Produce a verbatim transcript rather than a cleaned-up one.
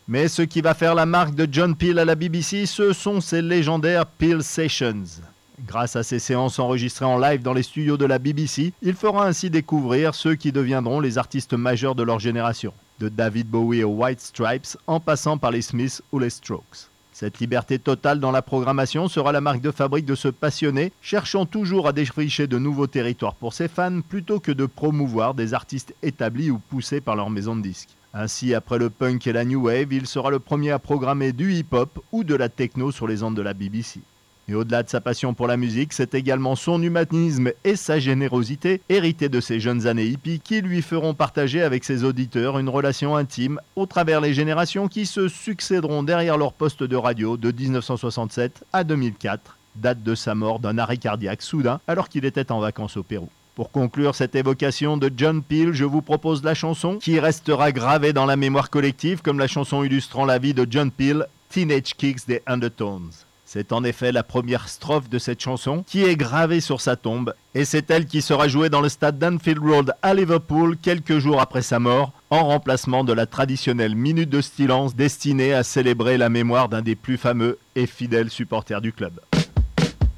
Mais ce qui va faire la marque de John Peel à la B B C, ce sont ses légendaires Peel Sessions. Grâce à ces séances enregistrées en live dans les studios de la B B C, il fera ainsi découvrir ceux qui deviendront les artistes majeurs de leur génération, de David Bowie aux White Stripes, en passant par les Smiths ou les Strokes. Cette liberté totale dans la programmation sera la marque de fabrique de ce passionné, cherchant toujours à défricher de nouveaux territoires pour ses fans plutôt que de promouvoir des artistes établis ou poussés par leur maison de disques. Ainsi, après le punk et la new wave, il sera le premier à programmer du hip-hop ou de la techno sur les ondes de la B B C. Et au-delà de sa passion pour la musique, c'est également son humanisme et sa générosité, hérités de ses jeunes années hippies, qui lui feront partager avec ses auditeurs une relation intime au travers les générations qui se succéderont derrière leur poste de radio de dix-neuf cent soixante-sept à deux mille quatre, date de sa mort d'un arrêt cardiaque soudain alors qu'il était en vacances au Pérou. Pour conclure cette évocation de John Peel, je vous propose la chanson qui restera gravée dans la mémoire collective comme la chanson illustrant la vie de John Peel, Teenage Kicks des Undertones. C'est en effet la première strophe de cette chanson qui est gravée sur sa tombe et c'est elle qui sera jouée dans le stade d'Anfield Road à Liverpool quelques jours après sa mort en remplacement de la traditionnelle minute de silence destinée à célébrer la mémoire d'un des plus fameux et fidèles supporters du club.